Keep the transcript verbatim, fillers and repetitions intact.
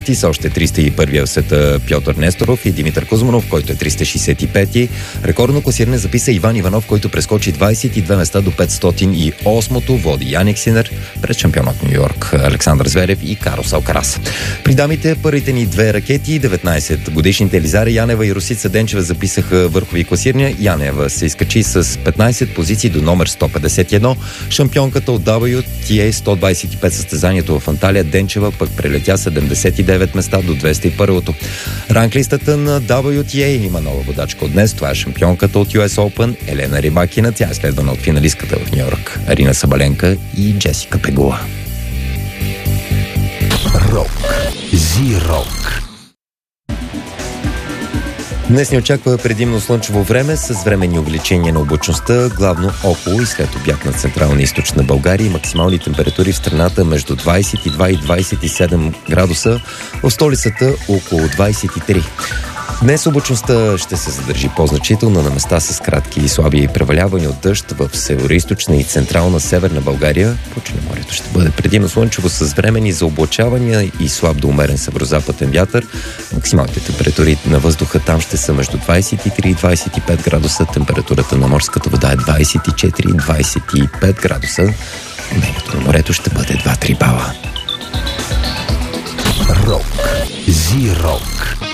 четвърти, са още триста и първи в света Пьотър Несторов и Димитър Кузманов, който е триста шестдесет и пети. Рекордно класиране записа Иван Иванов, който прескочи двадесет и две места до петстотин и осмо. Води Яник Синер пред шампион от Ню Йорк Александър Зверев и Карлос Алкарас. При дамите първите ни две ракети, деветнадесет годишните Елизара Янева и Росица Денчева записаха върхови класирания. Янева се изкачи с петнадесет позиции до номер сто петдесет и едно. Шампионката от дабъл ю ти ей сто двадесет и пет състезанието в Анталия Денчева пък прелетя седемдесет и девет места до двеста и първо. Ранглистата на дабъл ю ти ей има нова водачка от днес. Това е шампионката от ю ес Open Елена Рибакина. Тя е следвана от финалистката в Ню Йорк Арина Сабаленка и Джесика Пегула. Рок. Зи-рок. Днес ни очаква предимно слънчево време с временни увеличения на облачността, главно около и след обяд на централна и източна България и максимални температури в страната между двадесет и два и двадесет и седем градуса, в столицата около двадесет и три. Днес облачността ще се задържи по-значително на места с кратки и слаби превалявания от дъжд в североизточна и централна северна България. По Черноморието ще бъде предимно слънчево с времени за облачавания и слаб до умерен северозападен вятър. Максималните температури на въздуха там ще са между двадесет и три и двадесет и пет градуса. Температурата на морската вода е двадесет и четири и двадесет и пет градуса. Мнението на морето ще бъде два-три бала. Рок. Зи-рок.